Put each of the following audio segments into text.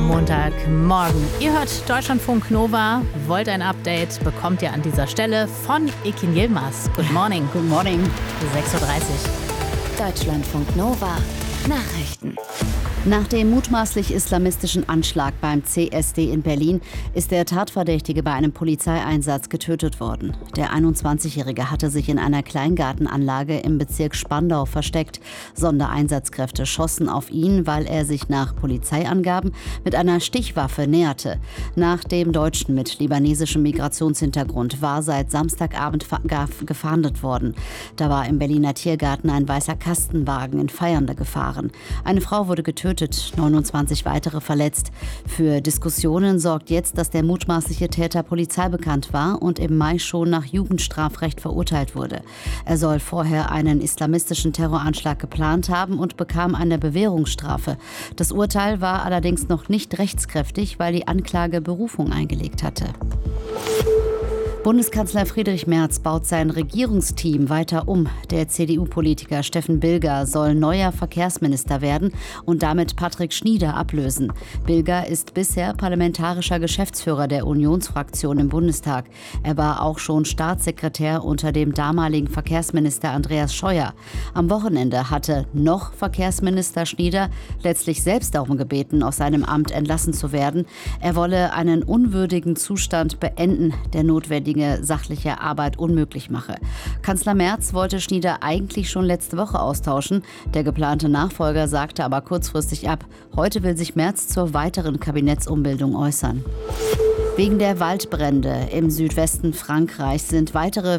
Montagmorgen. Ihr hört Deutschlandfunk Nova. Wollt ein Update? Bekommt ihr an dieser Stelle von Ekin Yilmaz. Good morning. Good morning. 6:30 Uhr. Deutschlandfunk Nova. Nachrichten. Nach dem mutmaßlich islamistischen Anschlag beim CSD in Berlin ist der Tatverdächtige bei einem Polizeieinsatz getötet worden. Der 21-Jährige hatte sich in einer Kleingartenanlage im Bezirk Spandau versteckt. Sondereinsatzkräfte schossen auf ihn, weil er sich nach Polizeiangaben mit einer Stichwaffe näherte. Nach dem Deutschen mit libanesischem Migrationshintergrund war seit Samstagabend gefahndet worden. Da war im Berliner Tiergarten ein weißer Kastenwagen in Feiernde gefahren. Eine Frau wurde getötet, 29 weitere verletzt. Für Diskussionen sorgt jetzt, dass der mutmaßliche Täter polizeibekannt war und im Mai schon nach Jugendstrafrecht verurteilt wurde. Er soll vorher einen islamistischen Terroranschlag geplant haben und bekam eine Bewährungsstrafe. Das Urteil war allerdings noch nicht rechtskräftig, weil die Anklage Berufung eingelegt hatte. Bundeskanzler Friedrich Merz baut sein Regierungsteam weiter um. Der CDU-Politiker Steffen Bilger soll neuer Verkehrsminister werden und damit Patrick Schnieder ablösen. Bilger ist bisher parlamentarischer Geschäftsführer der Unionsfraktion im Bundestag. Er war auch schon Staatssekretär unter dem damaligen Verkehrsminister Andreas Scheuer. Am Wochenende hatte noch Verkehrsminister Schnieder letztlich selbst darum gebeten, aus seinem Amt entlassen zu werden. Er wolle einen unwürdigen Zustand beenden, der notwendige sachliche Arbeit unmöglich mache. Kanzler Merz wollte Schnieder eigentlich schon letzte Woche austauschen. Der geplante Nachfolger sagte aber kurzfristig ab. Heute will sich Merz zur weiteren Kabinettsumbildung äußern. Wegen der Waldbrände im Südwesten Frankreichs sind weitere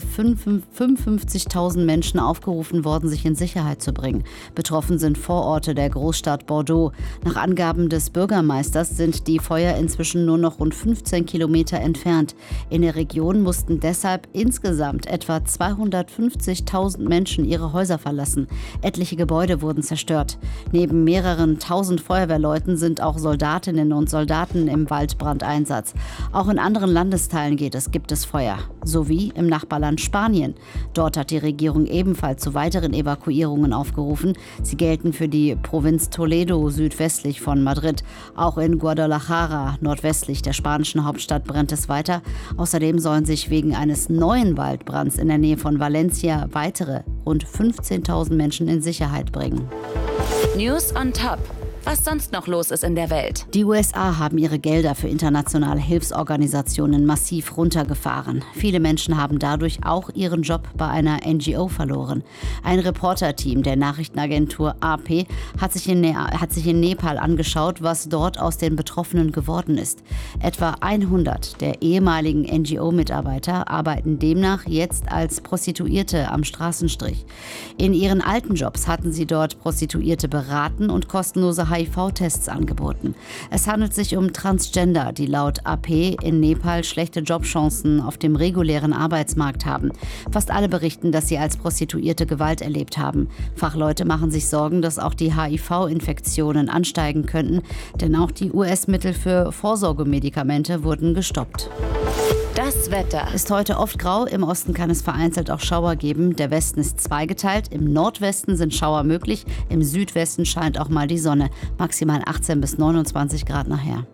55.000 Menschen aufgerufen worden, sich in Sicherheit zu bringen. Betroffen sind Vororte der Großstadt Bordeaux. Nach Angaben des Bürgermeisters sind die Feuer inzwischen nur noch rund 15 Kilometer entfernt. In der Region mussten deshalb insgesamt etwa 250.000 Menschen ihre Häuser verlassen. Etliche Gebäude wurden zerstört. Neben mehreren tausend Feuerwehrleuten sind auch Soldatinnen und Soldaten im Waldbrandeinsatz. Auch in anderen Landesteilen gibt es Feuer, sowie im Nachbarland Spanien. Dort hat die Regierung ebenfalls zu weiteren Evakuierungen aufgerufen. Sie gelten für die Provinz Toledo südwestlich von Madrid. Auch in Guadalajara, nordwestlich der spanischen Hauptstadt, brennt es weiter. Außerdem sollen sich wegen eines neuen Waldbrands in der Nähe von Valencia weitere rund 15.000 Menschen in Sicherheit bringen. News on Top. Was sonst noch los ist in der Welt. Die USA haben ihre Gelder für internationale Hilfsorganisationen massiv runtergefahren. Viele Menschen haben dadurch auch ihren Job bei einer NGO verloren. Ein Reporterteam der Nachrichtenagentur AP hat sich in Nepal angeschaut, was dort aus den Betroffenen geworden ist. Etwa 100 der ehemaligen NGO-Mitarbeiter arbeiten demnach jetzt als Prostituierte am Straßenstrich. In ihren alten Jobs hatten sie dort Prostituierte beraten und kostenlose HIV-Tests angeboten. Es handelt sich um Transgender, die laut AP in Nepal schlechte Jobchancen auf dem regulären Arbeitsmarkt haben. Fast alle berichten, dass sie als Prostituierte Gewalt erlebt haben. Fachleute machen sich Sorgen, dass auch die HIV-Infektionen ansteigen könnten, denn auch die US-Mittel für Vorsorgemedikamente wurden gestoppt. Das Wetter ist heute oft grau. Im Osten kann es vereinzelt auch Schauer geben. Der Westen ist zweigeteilt. Im Nordwesten sind Schauer möglich. Im Südwesten scheint auch mal die Sonne. Maximal 18 bis 29 Grad nachher.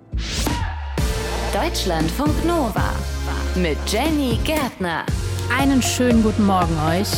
Deutschlandfunk Nova mit Jenny Gärtner. Einen schönen guten Morgen euch.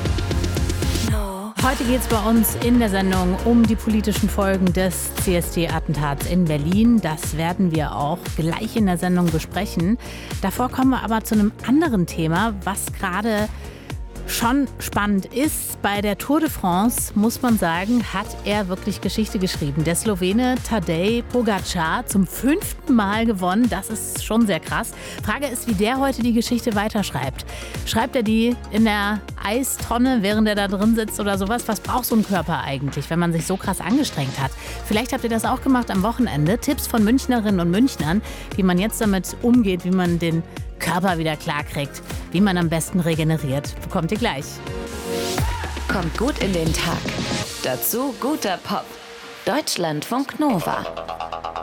Heute geht es bei uns in der Sendung um die politischen Folgen des CSD-Attentats in Berlin. Das werden wir auch gleich in der Sendung besprechen. Davor kommen wir aber zu einem anderen Thema, was gerade schon spannend ist. Bei der Tour de France, muss man sagen, hat er wirklich Geschichte geschrieben. Der Slowene Tadej Pogačar zum 5. Mal gewonnen. Das ist schon sehr krass. Frage ist, wie der heute die Geschichte weiterschreibt. Schreibt er die in der Eistonne, während er da drin sitzt oder sowas? Was braucht so ein Körper eigentlich, wenn man sich so krass angestrengt hat? Vielleicht habt ihr das auch gemacht am Wochenende. Tipps von Münchnerinnen und Münchnern, wie man jetzt damit umgeht, wie man den Körper wieder klar kriegt, wie man am besten regeneriert, bekommt ihr gleich. Kommt gut in den Tag. Dazu guter Pop. Deutschlandfunk Nova.